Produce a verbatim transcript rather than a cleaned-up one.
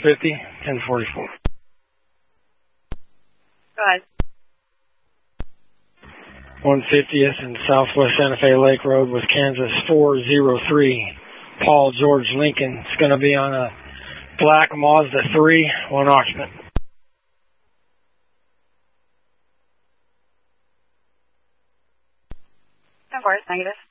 fifty, ten forty-four. Go ahead. one fiftieth and Southwest Santa Fe Lake Road with Kansas four oh three. Paul George Lincoln. It's going to be on a black Mazda three, one occupant. Of course, negative.